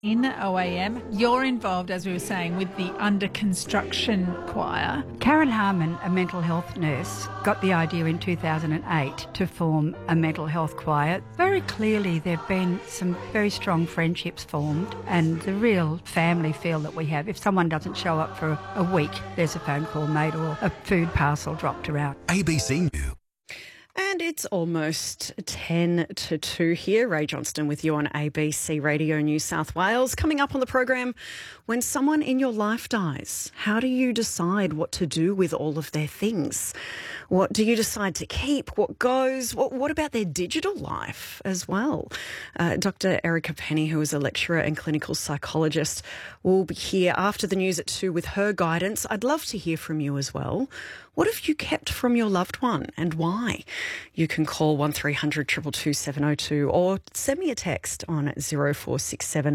In OAM, you're involved, as we were saying, with the Under Construction Choir. Karen Harmon, a mental health nurse, got the idea in 2008 to form a mental health choir. Very clearly there have been some very strong friendships formed and the real family feel that we have. If someone doesn't show up for a week, there's a phone call made or a food parcel dropped around. ABC News. And it's almost 10 to 2 here. Ray Johnston with you on ABC Radio New South Wales. Coming up on the program, when someone in your life dies, how do you decide what to do with all of their things? What do you decide to keep? What goes? What about their digital life as well? Dr. Erica Penny, who is a lecturer and clinical psychologist, will be here after the news at 2 with her guidance. I'd love to hear from you as well. What have you kept from your loved one and why? You can call 1300 222 702 or send me a text on 0467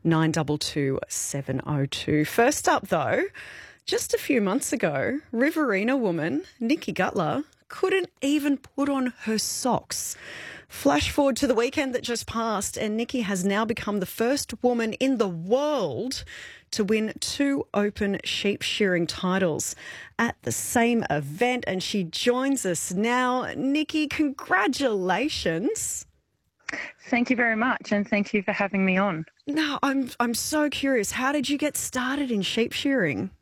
922 702. First up though, just a few months ago, Riverina woman Nikki Gutler couldn't even put on her socks. Flash forward to the weekend that just passed and Nikki has now become the first woman in the world to win 2 open sheep shearing titles at the same event, and she joins us now. Nikki, congratulations. Thank you very much, and thank you for having me on. Now, I'm so curious. How did you get started in sheep shearing?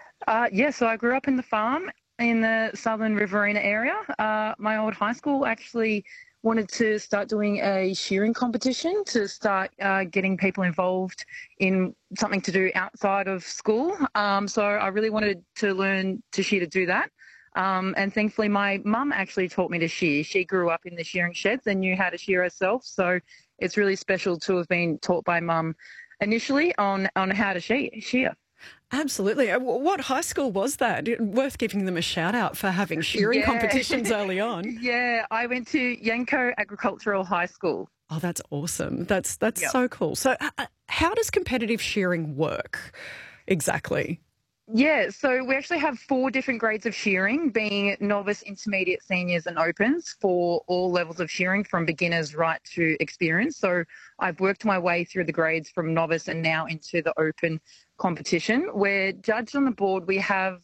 So I grew up in the farm in the southern Riverina area. My old high school actually wanted to start doing a shearing competition to start getting people involved in something to do outside of school. So I really wanted to learn to shear to do that. And thankfully my mum actually taught me to shear. She grew up in the shearing sheds and knew how to shear herself. So it's really special to have been taught by mum initially on how to shear. Absolutely. What high school was that? Worth giving them a shout out for having shearing competitions early on. Yeah, I went to Yanco Agricultural High School. Oh, that's awesome. That's so cool. So how does competitive shearing work exactly? Yeah, so we actually have 4 different grades of shearing, being novice, intermediate, seniors and opens for all levels of shearing from beginners right to experienced. So I've worked my way through the grades from novice and now into the open competition. We're judged on the board. We have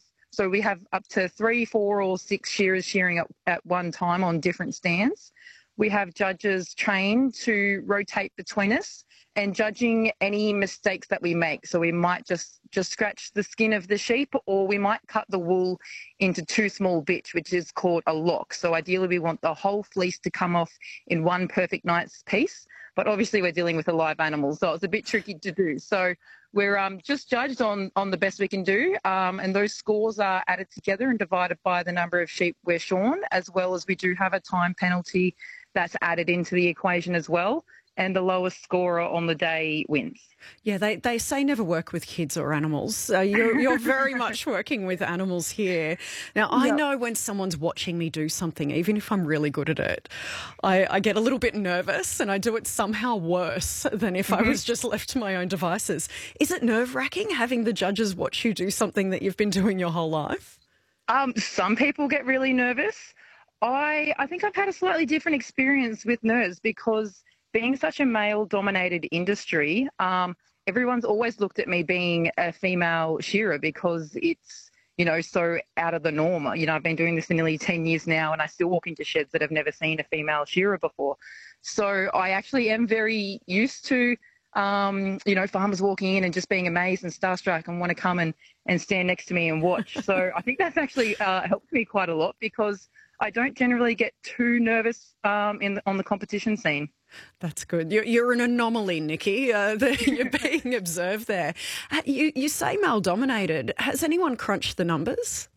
up to 3, 4 or 6 shearers shearing at one time on different stands. We have judges trained to rotate between us and judging any mistakes that we make. So we might just scratch the skin of the sheep, or we might cut the wool into 2 small bits, which is called a lock. So ideally we want the whole fleece to come off in one perfect nice piece. But obviously we're dealing with a live animal, so it's a bit tricky to do. So we're just judged on the best we can do, and those scores are added together and divided by the number of sheep we're shorn, as well as we do have a time penalty that's added into the equation as well. And the lowest scorer on the day wins. Yeah, they say never work with kids or animals. You're very much working with animals here. Now, I know when someone's watching me do something, even if I'm really good at it, I get a little bit nervous and I do it somehow worse than if I was just left to my own devices. Is it nerve-wracking having the judges watch you do something that you've been doing your whole life? Some people get really nervous. I think I've had a slightly different experience with nerves because being such a male-dominated industry, everyone's always looked at me being a female shearer because it's, so out of the norm. I've been doing this for nearly 10 years now and I still walk into sheds that have never seen a female shearer before. So I actually am very used to, farmers walking in and just being amazed and starstruck and want to come and stand next to me and watch. So I think that's actually helped me quite a lot because I don't generally get too nervous on the competition scene. That's good. You're an anomaly, Nikki. You're being observed there. You say male-dominated. Has anyone crunched the numbers?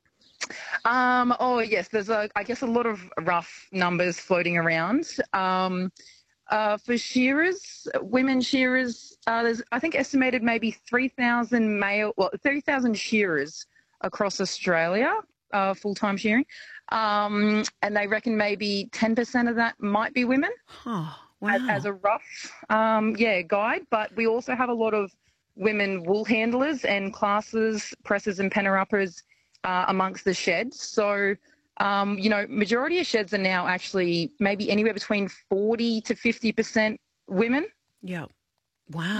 Yes. There's, I guess, a lot of rough numbers floating around. For shearers, women shearers, there's, I think, estimated maybe 30,000 shearers across Australia, full-time shearing. And they reckon maybe 10% of that might be women. Oh, wow. As a rough, guide. But we also have a lot of women wool handlers and classes, pressers and penner uppers amongst the sheds. So, majority of sheds are now actually maybe anywhere between 40 to 50% women. Yeah. Wow. Yeah.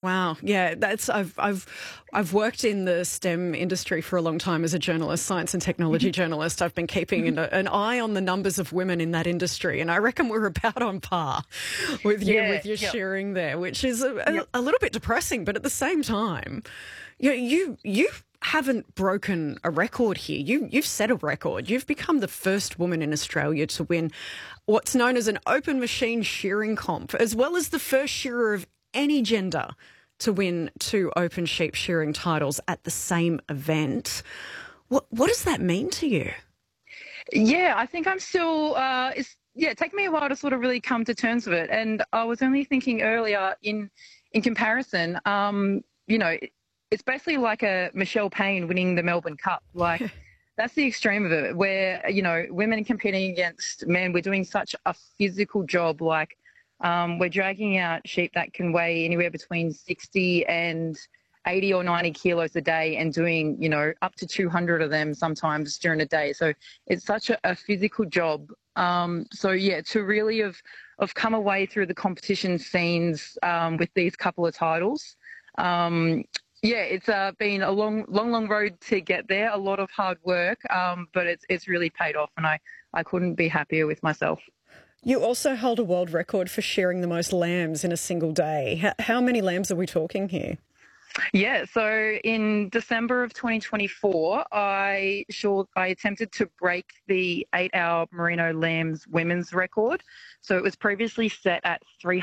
Wow. Yeah, I've worked in the STEM industry for a long time as a journalist, science and technology journalist. I've been keeping an eye on the numbers of women in that industry, and I reckon we're about on par with your shearing there, which is a little bit depressing, but at the same time, you haven't broken a record here. You've set a record. You've become the first woman in Australia to win what's known as an open machine shearing comp, as well as the first shearer of any gender to win 2 open sheep shearing titles at the same event. What does that mean to you? Yeah, I think I'm still, it's taken me a while to sort of really come to terms with it. And I was only thinking earlier in comparison, it's basically like a Michelle Payne winning the Melbourne Cup. Like, that's the extreme of it, where, women competing against men, we're doing such a physical job. Like, we're dragging out sheep that can weigh anywhere between 60 and 80 or 90 kilos a day and doing, up to 200 of them sometimes during a day. So it's such a physical job. To really have come away through the competition scenes with these couple of titles. It's been a long road to get there, a lot of hard work, but it's really paid off, and I couldn't be happier with myself. You also hold a world record for shearing the most lambs in a single day. How many lambs are we talking here? Yeah, so in December of 2024, I attempted to break the 8-hour merino lambs women's record. So it was previously set at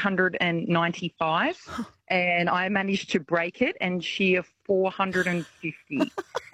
395, and I managed to break it and shear 450.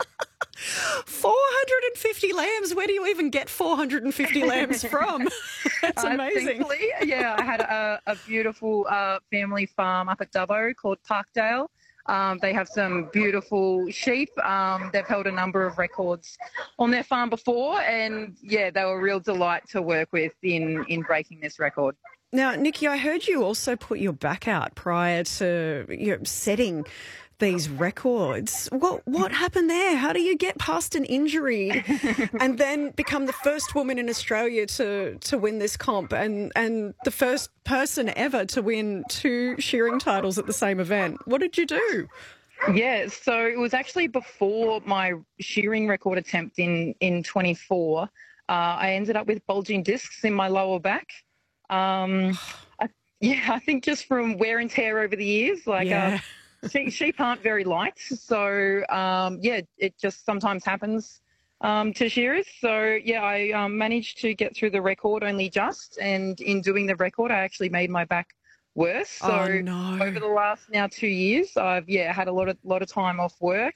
450 lambs? Where do you even get 450 lambs from? That's amazing. I had a beautiful family farm up at Dubbo called Parkdale. They have some beautiful sheep. They've held a number of records on their farm before, and they were a real delight to work with in breaking this record. Now, Nikki, I heard you also put your back out prior to setting these records. What happened there? How do you get past an injury and then become the first woman in Australia to win this comp and the first person ever to win 2 shearing titles at the same event? What did you do? Yeah, so it was actually before my shearing record attempt in 24. I ended up with bulging discs in my lower back. I think just from wear and tear over the years, sheep aren't very light, so it just sometimes happens to shearers. So I managed to get through the record only just, and in doing the record, I actually made my back worse. So over the last now 2 years, I've had a lot of time off work.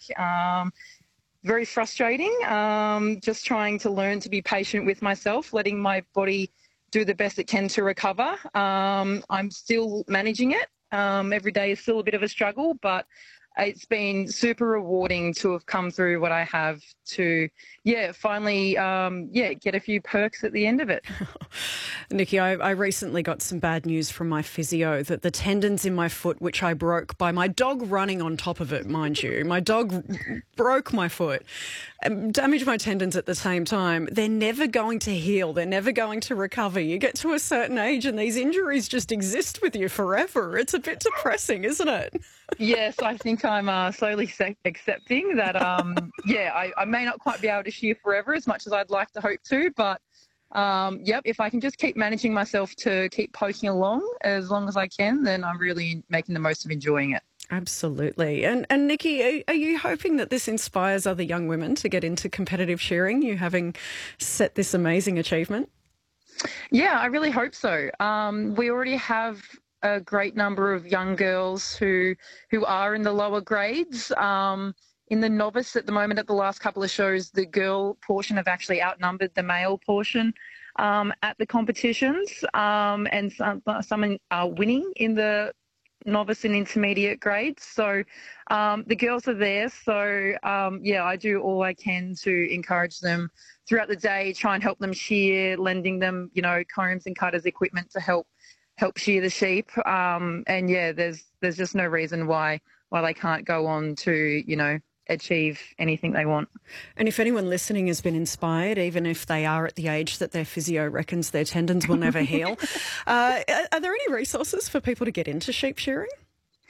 Very frustrating. Just trying to learn to be patient with myself, letting my body do the best it can to recover. I'm still managing it. Every day is still a bit of a struggle, but it's been super rewarding to have come through what I have to, finally, get a few perks at the end of it. Nikki, I recently got some bad news from my physio that the tendons in my foot, which I broke by my dog running on top of it, mind you, my dog broke my foot, damaged my tendons at the same time. They're never going to heal. They're never going to recover. You get to a certain age and these injuries just exist with you forever. It's a bit depressing, isn't it? Yes, I think I'm slowly accepting that, I may not quite be able to shear forever as much as I'd like to hope to, but if I can just keep managing myself to keep poking along as long as I can, then I'm really making the most of enjoying it. Absolutely. And Nikki, are you hoping that this inspires other young women to get into competitive shearing, you having set this amazing achievement? Yeah, I really hope so. We already have a great number of young girls who are in the lower grades. In the novice at the moment, at the last couple of shows, the girl portion have actually outnumbered the male portion at the competitions, and some are winning in the novice and intermediate grades. So the girls are there. So I do all I can to encourage them throughout the day, try and help them shear, lending them, combs and cutters, equipment to help shear the sheep. There's just no reason why they can't go on to, achieve anything they want. And if anyone listening has been inspired, even if they are at the age that their physio reckons their tendons will never heal, are there any resources for people to get into sheep shearing?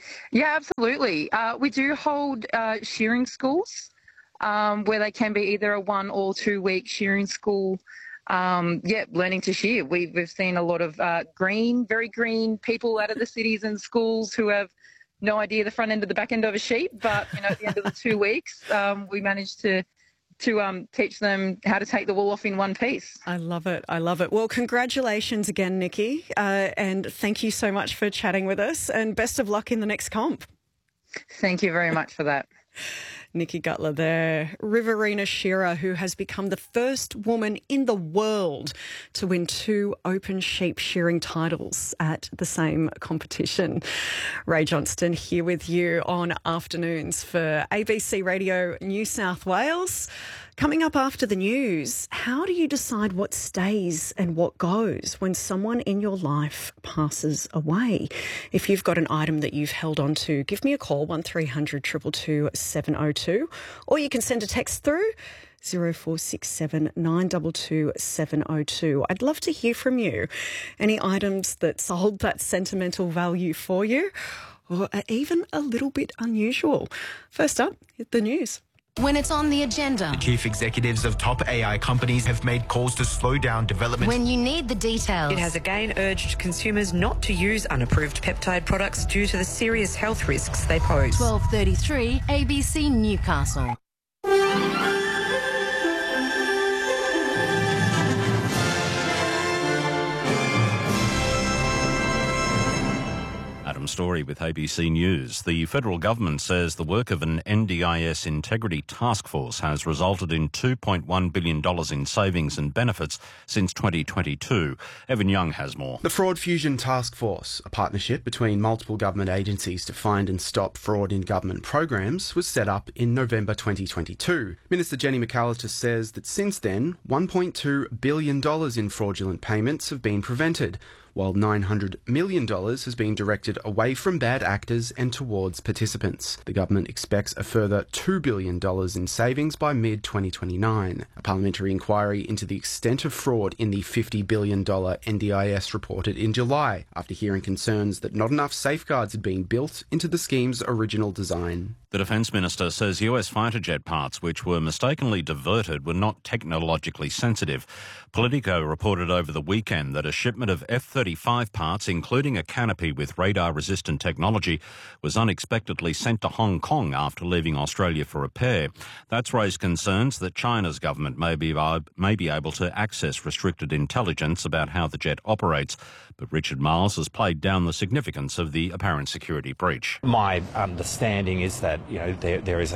Yeah, absolutely. We do hold shearing schools where they can be either a 1 or 2 week shearing school. Learning to shear. We've seen a lot of very green people out of the cities and schools who have no idea the front end of the back end of a sheep. But at the end of the 2 weeks, we managed to teach them how to take the wool off in one piece. I love it. I love it. Well, congratulations again, Nikki, and thank you so much for chatting with us, and best of luck in the next comp. Thank you very much for that. Nikki Gutler there, Riverina shearer who has become the first woman in the world to win 2 open sheep shearing titles at the same competition. Ray Johnston here with you on Afternoons for ABC Radio New South Wales. Coming up after the news, how do you decide what stays and what goes when someone in your life passes away? If you've got an item that you've held on to, give me a call, 1300 222 702, or you can send a text through 0467 922 702. I'd love to hear from you. Any items that hold that sentimental value for you, or are even a little bit unusual? First up, the news. When it's on the agenda. The chief executives of top AI companies have made calls to slow down development. When you need the details. It has again urged consumers not to use unapproved peptide products due to the serious health risks they pose. 12:33 ABC Newcastle. Adam Story with ABC News. The federal government says the work of an NDIS integrity task force has resulted in $2.1 billion in savings and benefits since 2022. Evan Young has more. The Fraud Fusion Task Force, a partnership between multiple government agencies to find and stop fraud in government programs, was set up in November 2022. Minister Jenny McAllister says that since then, $1.2 billion in fraudulent payments have been prevented, while $900 million has been directed away from bad actors and towards participants. The government expects a further $2 billion in savings by mid-2029. A parliamentary inquiry into the extent of fraud in the $50 billion NDIS reported in July, after hearing concerns that not enough safeguards had been built into the scheme's original design. The Defence Minister says US fighter jet parts which were mistakenly diverted were not technologically sensitive. Politico reported over the weekend that a shipment of F-35 parts, including a canopy with radar-resistant technology, was unexpectedly sent to Hong Kong after leaving Australia for repair. That's raised concerns that China's government may be able to access restricted intelligence about how the jet operates. But Richard Miles has played down the significance of the apparent security breach. My understanding is that there is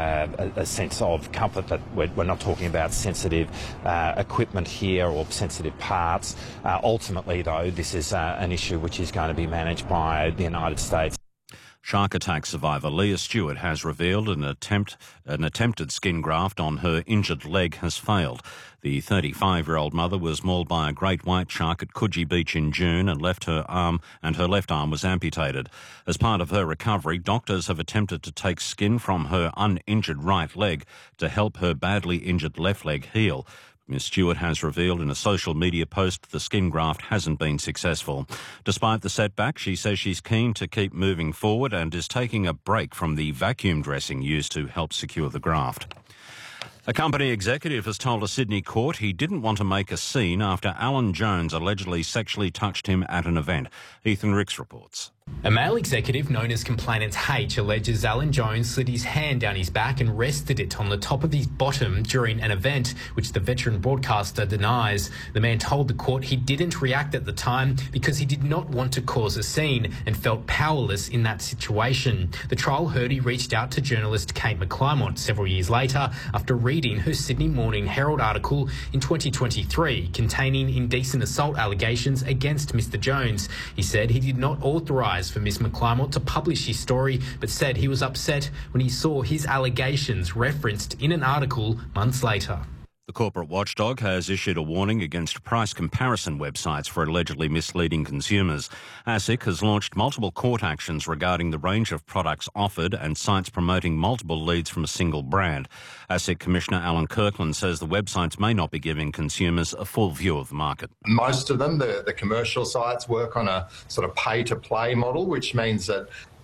a sense of comfort that we're not talking about sensitive equipment here or sensitive parts. Ultimately, though, this is an issue which is going to be managed by the United States. Shark attack survivor Leah Stewart has revealed an attempted skin graft on her injured leg has failed. The 35-year-old mother was mauled by a great white shark at Coogee Beach in June and her left arm was amputated. As part of her recovery, doctors have attempted to take skin from her uninjured right leg to help her badly injured left leg heal. Ms. Stewart has revealed in a social media post the skin graft hasn't been successful. Despite the setback, she says she's keen to keep moving forward and is taking a break from the vacuum dressing used to help secure the graft. A company executive has told a Sydney court he didn't want to make a scene after Alan Jones allegedly sexually touched him at an event. Ethan Ricks reports. A male executive known as Complainant H alleges Alan Jones slid his hand down his back and rested it on the top of his bottom during an event, which the veteran broadcaster denies. The man told the court he didn't react at the time because he did not want to cause a scene and felt powerless in that situation. The trial heard he reached out to journalist Kate McClymont several years later after reading her Sydney Morning Herald article in 2023 containing indecent assault allegations against Mr Jones. He said he did not authorise for Ms McClymont to publish his story, but said he was upset when he saw his allegations referenced in an article months later. The corporate watchdog has issued a warning against price comparison websites for allegedly misleading consumers. ASIC has launched multiple court actions regarding the range of products offered and sites promoting multiple leads from a single brand. ASIC Commissioner Alan Kirkland says the websites may not be giving consumers a full view of the market. Most of them, the commercial sites, work on a sort of pay-to-play model, which means that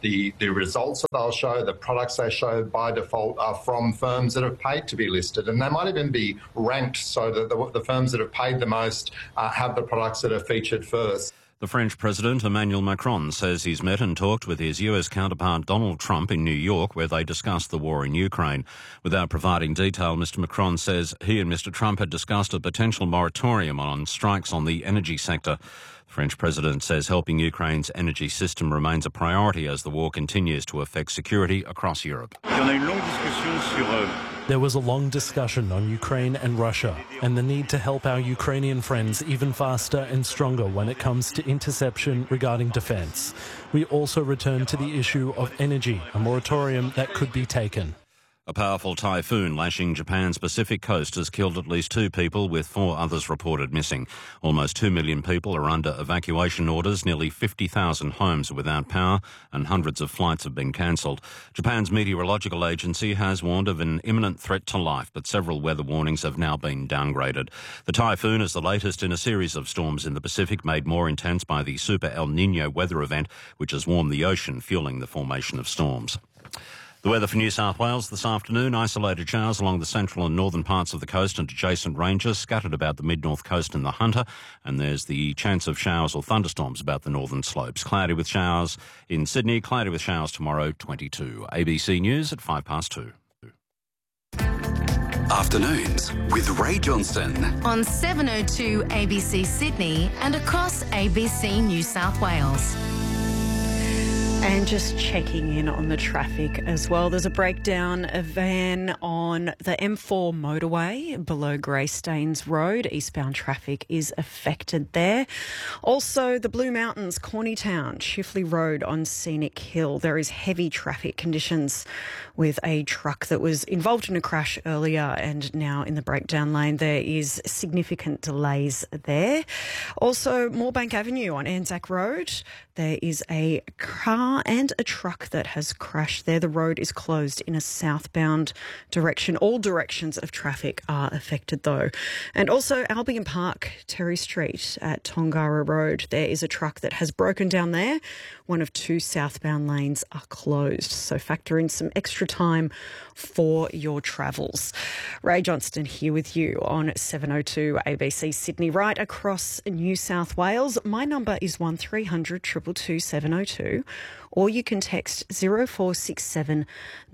the results that they'll show, the products they show by default are from firms that have paid to be listed. And they might even be ranked so that the firms that have paid the most have the products that are featured first. The French President Emmanuel Macron says he's met and talked with his US counterpart Donald Trump in New York, where they discussed the war in Ukraine. Without providing detail, Mr Macron says he and Mr Trump had discussed a potential moratorium on strikes on the energy sector. The French President says helping Ukraine's energy system remains a priority as the war continues to affect security across Europe. There was a long discussion on Ukraine and Russia and the need to help our Ukrainian friends even faster and stronger when it comes to interception regarding defence. We also returned to the issue of energy, a moratorium that could be taken. A powerful typhoon lashing Japan's Pacific coast has killed at least 2 people, with 4 others reported missing. Almost 2 million people are under evacuation orders, nearly 50,000 homes are without power, and hundreds of flights have been cancelled. Japan's meteorological agency has warned of an imminent threat to life, but several weather warnings have now been downgraded. The typhoon is the latest in a series of storms in the Pacific, made more intense by the Super El Niño weather event, which has warmed the ocean, fueling the formation of storms. The weather for New South Wales this afternoon: isolated showers along the central and northern parts of the coast and adjacent ranges, scattered about the mid-north coast and the Hunter, and there's the chance of showers or thunderstorms about the northern slopes. Cloudy with showers in Sydney, cloudy with showers tomorrow, 22. ABC News at 2:05. Afternoons with Ray Johnston. On 702 ABC Sydney and across ABC New South Wales. And just checking in on the traffic as well. There's a breakdown. A van on the M4 motorway below Greystanes Road. Eastbound traffic is affected there. Also, the Blue Mountains, Cornytown, Chifley Road on Scenic Hill. There is heavy traffic conditions with a truck that was involved in a crash earlier and now in the breakdown lane. There is significant delays there. Also, Moorebank Avenue on Anzac Road. There is a car and a truck that has crashed there. The road is closed in a southbound direction. All directions of traffic are affected though. And also Albion Park, Terry Street at Tongara Road. There is a truck that has broken down there. One of 2 southbound lanes are closed. So factor in some extra time for your travels. Ray Johnston here with you on 702 ABC Sydney, right across New South Wales. My number is 1300 222 702, or you can text 0467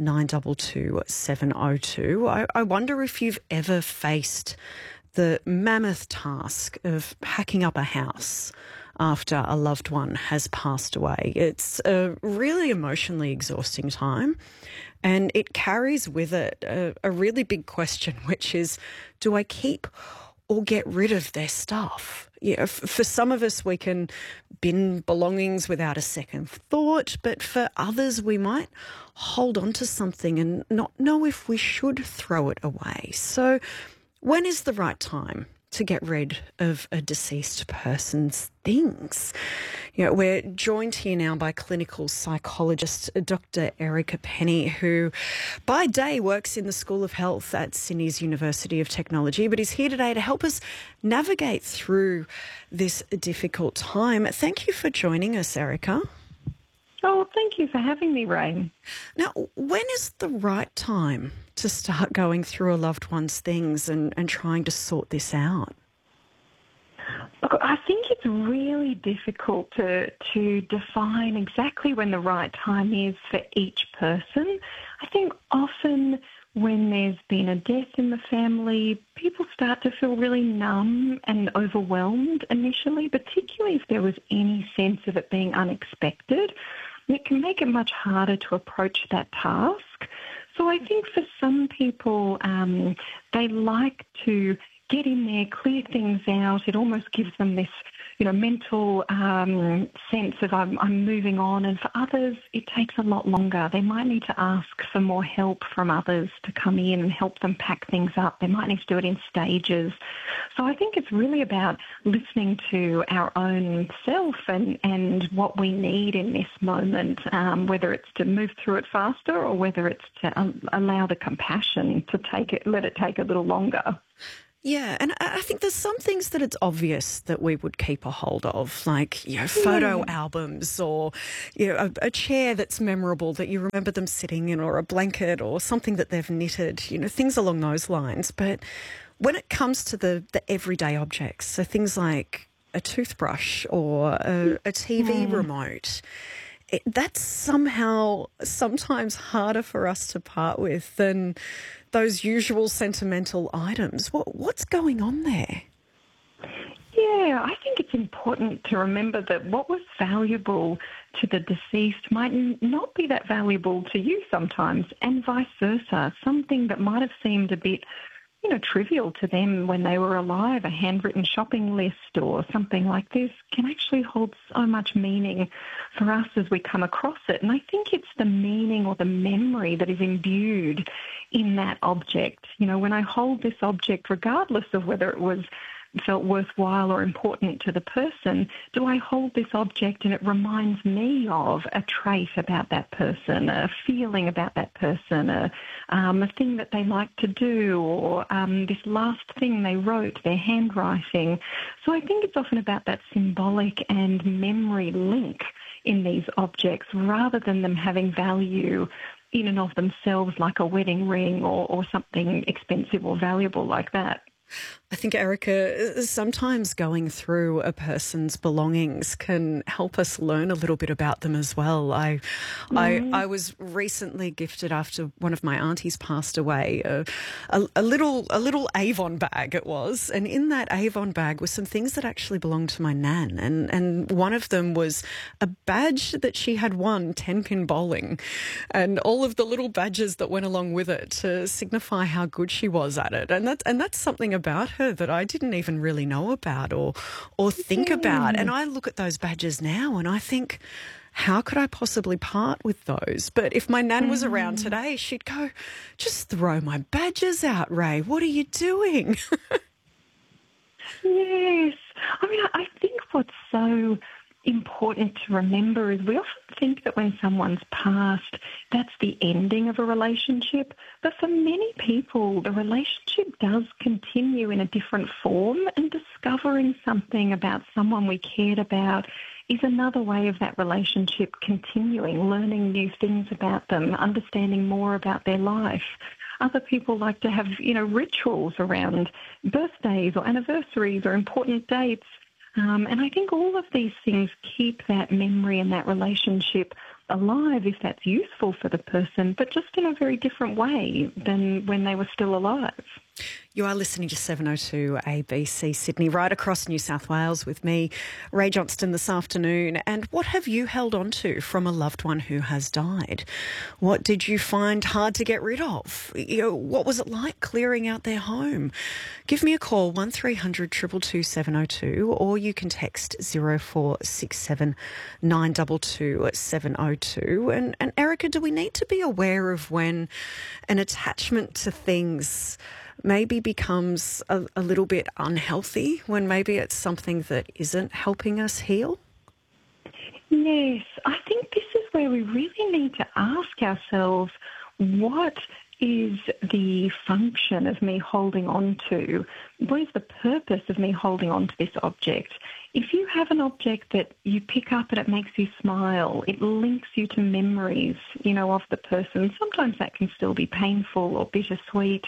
922 702. I wonder if you've ever faced the mammoth task of packing up a house after a loved one has passed away. It's a really emotionally exhausting time, and it carries with it a really big question, which is, do I keep or get rid of their stuff? Yeah, for some of us, we can bin belongings without a second thought, but for others, we might hold on to something and not know if we should throw it away. So when is the right time to get rid of a deceased person's things? You know, we're joined here now by clinical psychologist Dr. Erica Penny, who by day works in the School of Health at Sydney's University of Technology, but is here today to help us navigate through this difficult time. Thank you for joining us, Erica. Oh, thank you for having me, Ray. Now, when is the right time to start going through a loved one's things and trying to sort this out? Look, I think it's really difficult to define exactly when the right time is for each person. I think often when there's been a death in the family, people start to feel really numb and overwhelmed initially, particularly if there was any sense of it being unexpected. It can make it much harder to approach that task. So I think for some people, they like to get in there, clear things out. It almost gives them this, mental sense of I'm moving on. And for others, it takes a lot longer. They might need to ask for more help from others to come in and help them pack things up. They might need to do it in stages. So I think it's really about listening to our own self and what we need in this moment, whether it's to move through it faster or whether it's to allow the compassion to let it take a little longer. Yeah, and I think there's some things that it's obvious that we would keep a hold of, like, photo albums or, a chair that's memorable that you remember them sitting in, or a blanket or something that they've knitted, things along those lines. But when it comes to the everyday objects, so things like a toothbrush or a TV remote, that's somehow sometimes harder for us to part with than those usual sentimental items. What's going on there? Yeah, I think it's important to remember that what was valuable to the deceased might not be that valuable to you sometimes, and vice versa. Something that might have seemed a bit trivial to them when they were alive, a handwritten shopping list or something like this, can actually hold so much meaning for us as we come across it. And I think it's the meaning or the memory that is imbued in that object. When I hold this object, regardless of whether it felt worthwhile or important to the person, do I hold this object and it reminds me of a trait about that person, a feeling about that person, a thing that they like to do, or this last thing they wrote, their handwriting. So I think it's often about that symbolic and memory link in these objects, rather than them having value in and of themselves, like a wedding ring or something expensive or valuable like that. I think, Erica, sometimes going through a person's belongings can help us learn a little bit about them as well. I was recently gifted, after one of my aunties passed away, a little Avon bag it was, and in that Avon bag were some things that actually belonged to my nan, and one of them was a badge that she had won 10-pin bowling, and all of the little badges that went along with it to signify how good she was at it, and that's something about her that I didn't even really know about or think about. And I look at those badges now and I think, how could I possibly part with those? But if my nan was around today, she'd go, just throw my badges out, Ray. What are you doing? Yes. I think what's so important to remember is we often think that when someone's passed, that's the ending of a relationship. But for many people, the relationship does continue in a different form, and discovering something about someone we cared about is another way of that relationship continuing, learning new things about them, understanding more about their life. Other people like to have, rituals around birthdays or anniversaries or important dates. And I think all of these things keep that memory and that relationship alive if that's useful for the person, but just in a very different way than when they were still alive. You are listening to 702 ABC Sydney, right across New South Wales with me, Ray Johnston, this afternoon. And what have you held on to from a loved one who has died? What did you find hard to get rid of? What was it like clearing out their home? Give me a call, 1300 222 702, or you can text 0467 922 702. And Erica, do we need to be aware of when an attachment to things maybe becomes a little bit unhealthy, when maybe it's something that isn't helping us heal? Yes, I think this is where we really need to ask ourselves, what is the function of me holding on to? What is the purpose of me holding on to this object? If you have an object that you pick up and it makes you smile, it links you to memories, of the person. Sometimes that can still be painful or bittersweet.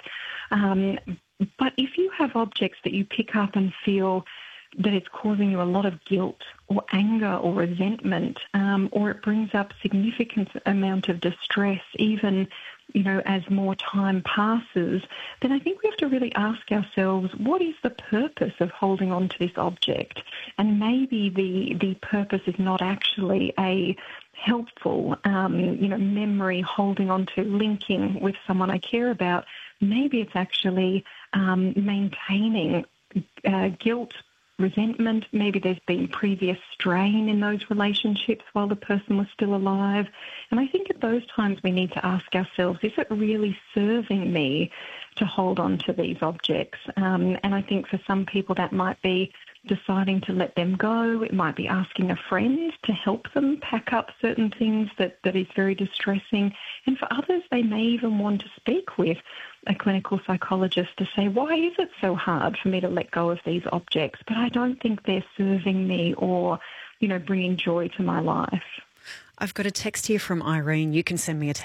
But if you have objects that you pick up and feel that it's causing you a lot of guilt or anger or resentment, or it brings up significant amount of distress, even as more time passes, then I think we have to really ask ourselves, what is the purpose of holding on to this object? And maybe the purpose is not actually a helpful, memory holding on to, linking with someone I care about. Maybe it's actually maintaining guilt, resentment. Maybe there's been previous strain in those relationships while the person was still alive. And I think at those times we need to ask ourselves, is it really serving me to hold on to these objects? And I think for some people that might be deciding to let them go. It might be asking a friend to help them pack up certain things that is very distressing. And for others, they may even want to speak with a clinical psychologist to say, why is it so hard for me to let go of these objects? But I don't think they're serving me or, bringing joy to my life. I've got a text here from Irene. You can send me a